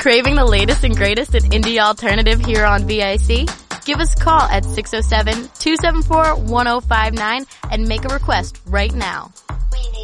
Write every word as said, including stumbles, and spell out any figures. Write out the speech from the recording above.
Craving the latest and greatest in indie alternative here on V I C? Give us a call at six oh seven, two seven four, one oh five nine and make a request right now.